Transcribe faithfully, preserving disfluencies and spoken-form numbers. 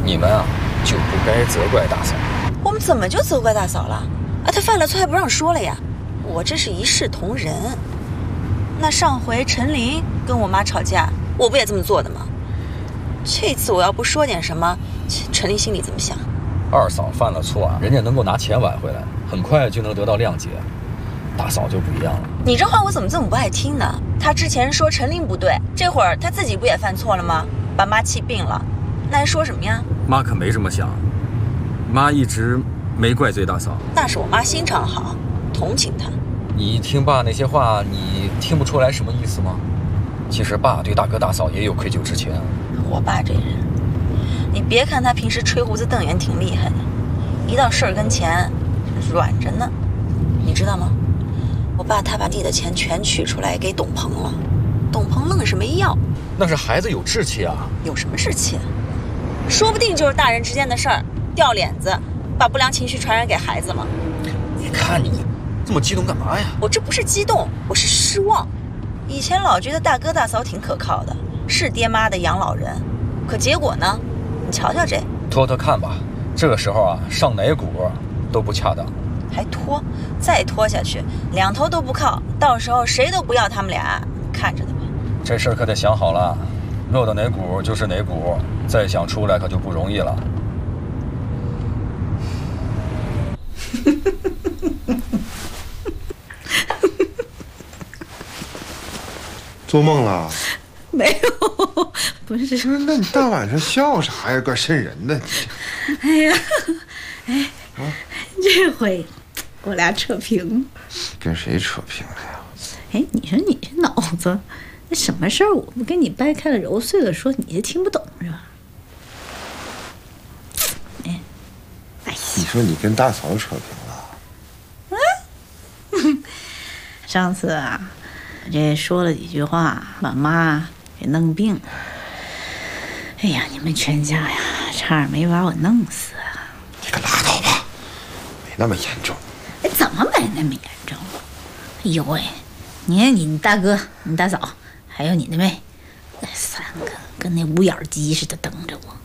你们啊，就不该责怪大嫂。 我们怎么就责怪大嫂了？啊，她犯了错还不让说了呀？我这是一视同仁。那上回陈琳跟我妈吵架，我不也这么做的吗？这次我要不说点什么，陈琳心里怎么想？ 二嫂犯了错啊，人家能够拿钱挽回来，很快就能得到谅解。大嫂就不一样了。 你这话我怎么这么不爱听呢？她之前说陈琳不对，这会儿她自己不也犯错了吗？把妈气病了，那还说什么呀？ 妈可没这么想，妈一直没怪罪大嫂。 那是我妈心肠好，同情她。 你听爸那些话，你听不出来什么意思吗？其实爸对大哥大嫂也有愧疚之情。 我爸这人，你别看他平时吹胡子瞪眼挺厉害的，一到事儿跟前软着呢，你知道吗？我爸他把地的钱全取出来给董鹏了，董鹏愣是没要。 那是孩子有志气啊。 有什么志气？说不定就是大人之间的事儿，掉脸子，把不良情绪传染给孩子了。 你看你这么激动干嘛呀？ 我这不是激动，我是失望。以前老觉得大哥大嫂挺可靠的，是爹妈的养老人，可结果呢？你瞧瞧这。 拖拖看吧，这个时候啊，上哪股都不恰当。 还拖？再拖下去，两头都不靠，到时候谁都不要他们俩，看着的吧。 这事儿可得想好了，落到哪股就是哪股，再想出来可就不容易了。 做梦了？ 没有，不是。 不是，那你大晚上笑啥呀？怪瘆人的。 哎呀，哎，啊，这回我俩扯平。 跟谁扯平了呀？ 哎，你说你这脑子，那什么事儿我不跟你掰开了揉碎了说，你就听不懂是吧？哎，哎呀， 你说你跟大嫂扯平了？ 嗯，上次啊。这说了几句话，把妈给弄病了。哎呀，你们全家呀，差点没把我弄死。 你可拉倒吧，没那么严重。 哎，怎么没那么严重？哎呦喂，你看你大哥、你大嫂，还有你那妹，三个跟那五眼鸡似的等着我。